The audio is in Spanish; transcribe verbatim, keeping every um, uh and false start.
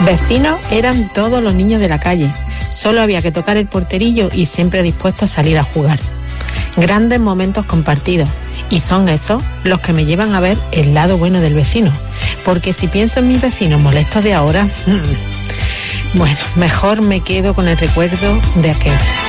Vecinos eran todos los niños de la calle. Solo había que tocar el porterillo y siempre dispuestos a salir a jugar. Grandes momentos compartidos. Y son esos los que me llevan a ver el lado bueno del vecino. Porque si pienso en mis vecinos molestos de ahora, mmm, bueno, mejor me quedo con el recuerdo de aquel.